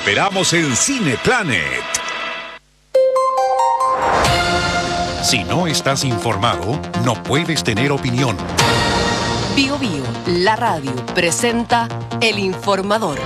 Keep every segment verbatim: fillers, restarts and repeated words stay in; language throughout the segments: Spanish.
esperamos en Cineplanet. Si no estás informado, no puedes tener opinión. Bio Bio, la radio, presenta El Informador.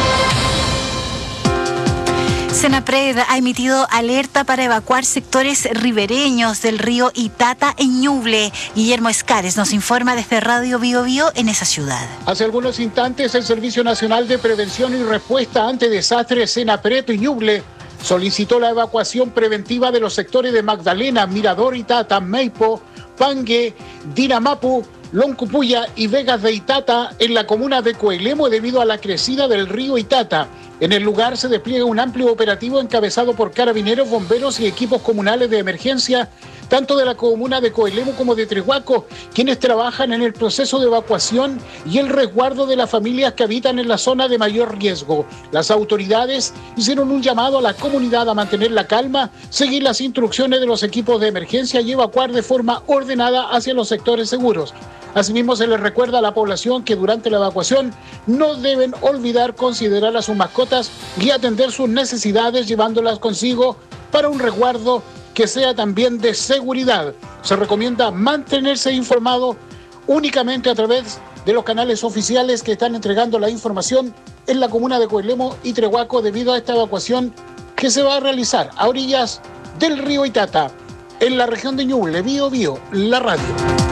Senapred ha emitido alerta para evacuar sectores ribereños del río Itata en Ñuble. Guillermo Escares nos informa desde Radio Bio Bio en esa ciudad. Hace algunos instantes, el Servicio Nacional de Prevención y Respuesta ante Desastres Senapred y Ñuble solicitó la evacuación preventiva de los sectores de Magdalena, Mirador Itata, Maipo, Pangue, Dinamapu, Loncupuya y Vegas de Itata en la comuna de Coelemo debido a la crecida del río Itata. En el lugar se despliega un amplio operativo encabezado por carabineros, bomberos y equipos comunales de emergencia, tanto de la comuna de Coelemo como de Trehuaco, quienes trabajan en el proceso de evacuación y el resguardo de las familias que habitan en la zona de mayor riesgo. Las autoridades hicieron un llamado a la comunidad a mantener la calma, seguir las instrucciones de los equipos de emergencia y evacuar de forma ordenada hacia los sectores seguros. Asimismo, se les recuerda a la población que durante la evacuación no deben olvidar considerar a sus mascotas y atender sus necesidades llevándolas consigo para un resguardo que sea también de seguridad. Se recomienda mantenerse informado únicamente a través de los canales oficiales que están entregando la información en la comuna de Coelemo y Trehuaco debido a esta evacuación que se va a realizar a orillas del río Itata, en la región de Ñuble. Bio Bio, la radio.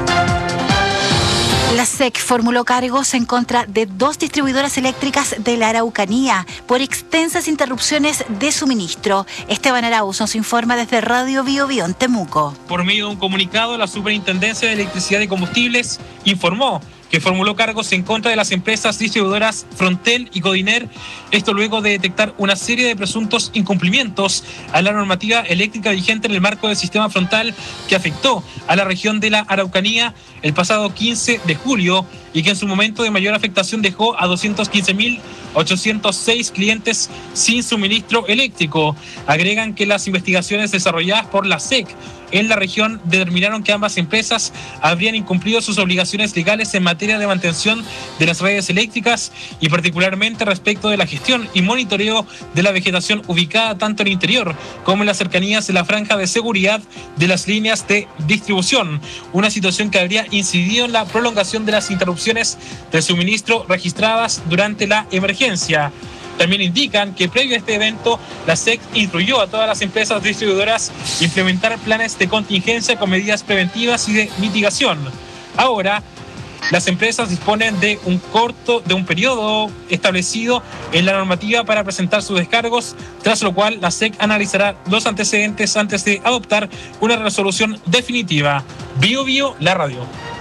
La S E C formuló cargos en contra de dos distribuidoras eléctricas de la Araucanía por extensas interrupciones de suministro. Esteban Arauz nos informa desde Radio Bio Bio en Temuco. Por medio de un comunicado, la Superintendencia de Electricidad y Combustibles informó que formuló cargos en contra de las empresas distribuidoras Frontel y Codiner, esto luego de detectar una serie de presuntos incumplimientos a la normativa eléctrica vigente en el marco del sistema frontal que afectó a la región de la Araucanía el pasado quince de julio y que en su momento de mayor afectación dejó a doscientos quince mil ochocientos seis clientes sin suministro eléctrico. Agregan que las investigaciones desarrolladas por la S E C en la región determinaron que ambas empresas habrían incumplido sus obligaciones legales en materia de mantención de las redes eléctricas y particularmente respecto de la gestión y monitoreo de la vegetación ubicada tanto en el interior como en las cercanías de la franja de seguridad de las líneas de distribución, una situación que habría incidido en la prolongación de las interrupciones de suministro registradas durante la emergencia. También indican que previo a este evento, la S E C instruyó a todas las empresas distribuidoras implementar planes de contingencia con medidas preventivas y de mitigación. Ahora, las empresas disponen de un corto, de un periodo establecido en la normativa para presentar sus descargos, tras lo cual la S E C analizará los antecedentes antes de adoptar una resolución definitiva. Bio Bio, la radio.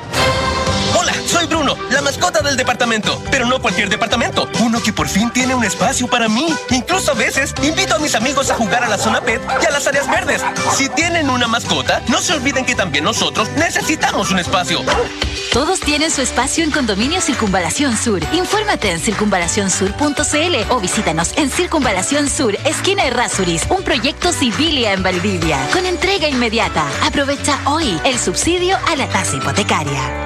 Hola, soy Bruno, la mascota del departamento, pero no cualquier departamento, uno que por fin tiene un espacio para mí. Incluso a veces invito a mis amigos a jugar a la zona pet y a las áreas verdes. Si tienen una mascota, no se olviden que también nosotros necesitamos un espacio. Todos tienen su espacio en Condominio Circunvalación Sur. Infórmate en circunvalación sur punto c l o visítanos en Circunvalación Sur, esquina Errázuriz, un proyecto Civilia en Valdivia, con entrega inmediata. Aprovecha hoy el subsidio a la tasa hipotecaria.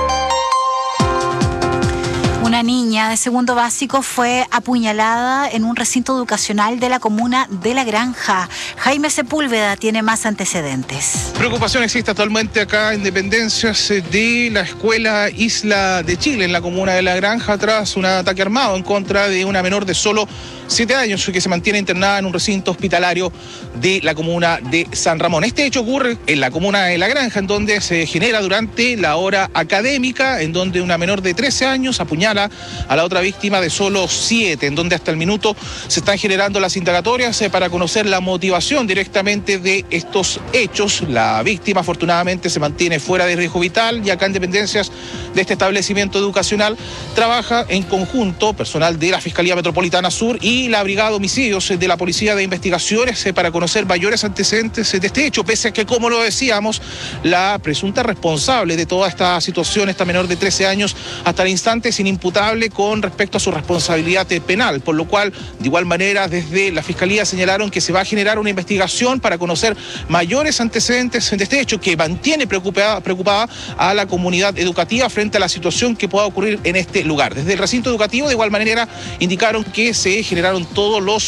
Una niña de segundo básico fue apuñalada en un recinto educacional de la comuna de La Granja. Jaime Sepúlveda tiene más antecedentes. Preocupación existe actualmente acá en dependencias de la escuela Isla de Chile, en la comuna de La Granja, tras un ataque armado en contra de una menor de solo siete años que se mantiene internada en un recinto hospitalario de la comuna de San Ramón. Este hecho ocurre en la comuna de La Granja, en donde se genera durante la hora académica, en donde una menor de trece años apuñala a la otra víctima de solo siete, en donde hasta el minuto se están generando las indagatorias eh, para conocer la motivación directamente de estos hechos. La víctima afortunadamente se mantiene fuera de riesgo vital y acá en dependencias de este establecimiento educacional trabaja en conjunto personal de la Fiscalía Metropolitana Sur y la Brigada de Homicidios de la Policía de Investigaciones eh, para conocer mayores antecedentes de este hecho, pese a que, como lo decíamos, la presunta responsable de toda esta situación, esta menor de trece años, hasta el instante sin imputar con respecto a su responsabilidad penal, por lo cual, de igual manera, desde la Fiscalía señalaron que se va a generar una investigación para conocer mayores antecedentes de este hecho que mantiene preocupada, preocupada a la comunidad educativa frente a la situación que pueda ocurrir en este lugar. Desde el recinto educativo, de igual manera, indicaron que se generaron todos los